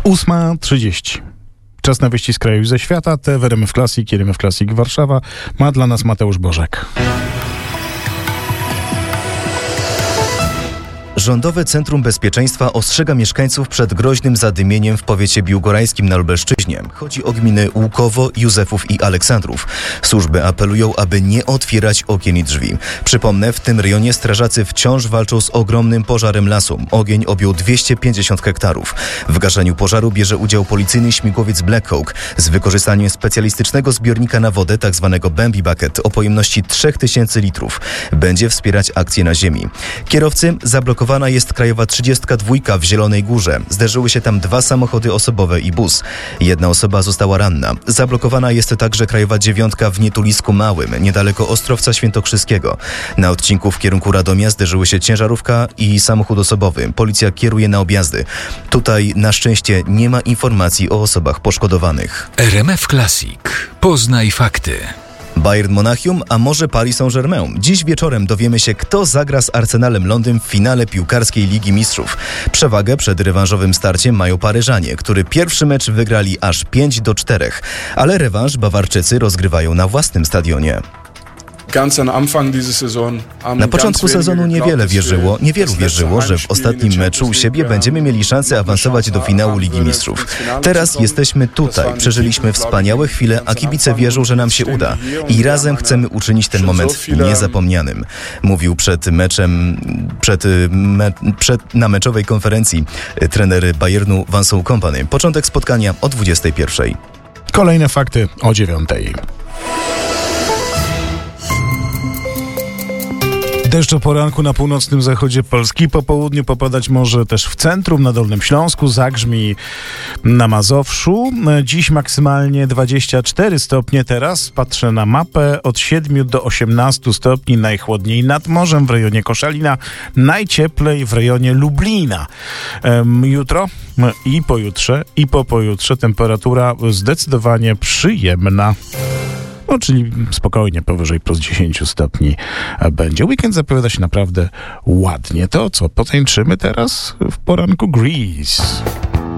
8:30. Czas na wieści z kraju i ze świata. Te w RMF Classic, RMF Classic Warszawa ma dla nas Mateusz Bożek. Rządowe Centrum Bezpieczeństwa ostrzega mieszkańców przed groźnym zadymieniem w powiecie biłgorajskim na Lubelszczyźnie. Chodzi o gminy Łukowo, Józefów i Aleksandrów. Służby apelują, aby nie otwierać okien i drzwi. Przypomnę, w tym rejonie strażacy wciąż walczą z ogromnym pożarem lasu. Ogień objął 250 hektarów. W gaszeniu pożaru bierze udział policyjny śmigłowiec Black Hawk z wykorzystaniem specjalistycznego zbiornika na wodę, tzw. Bambi Bucket, o pojemności 3000 litrów. Będzie wspierać akcję na ziemi. Kierowcy zablokowana jest krajowa 32 w Zielonej Górze. Zderzyły się tam 2 samochody osobowe i bus. 1 osoba została ranna. Zablokowana jest także krajowa 9 w Nietulisku Małym, niedaleko Ostrowca Świętokrzyskiego. Na odcinku w kierunku Radomia zderzyły się ciężarówka i samochód osobowy. Policja kieruje na objazdy. Tutaj na szczęście nie ma informacji o osobach poszkodowanych. RMF Classic. Poznaj fakty. Bayern Monachium, a może Paris Saint-Germain. Dziś wieczorem dowiemy się, kto zagra z Arsenalem Londyn w finale piłkarskiej Ligi Mistrzów. Przewagę przed rewanżowym starciem mają Paryżanie, który pierwszy mecz wygrali aż 5-4, ale rewanż Bawarczycy rozgrywają na własnym stadionie. Na początku sezonu niewielu wierzyło, że w ostatnim meczu u siebie będziemy mieli szansę awansować do finału Ligi Mistrzów. Teraz jesteśmy tutaj, przeżyliśmy wspaniałe chwile, a kibice wierzą, że nam się uda i razem chcemy uczynić ten moment niezapomnianym. Mówił na meczowej konferencji trener Bayernu Vincent Kompany. Początek spotkania o 21:00. Kolejne fakty o 9:00. Deszcz o poranku na północnym zachodzie Polski, po południu popadać może też w centrum, na Dolnym Śląsku, zagrzmi na Mazowszu. Dziś maksymalnie 24 stopnie, teraz patrzę na mapę, od 7 do 18 stopni, najchłodniej nad morzem w rejonie Koszalina, najcieplej w rejonie Lublina. Jutro i pojutrze i po pojutrze temperatura zdecydowanie przyjemna. Czyli spokojnie powyżej plus 10 stopni będzie. Weekend zapowiada się naprawdę ładnie. To co, potańczymy teraz w poranku Grease.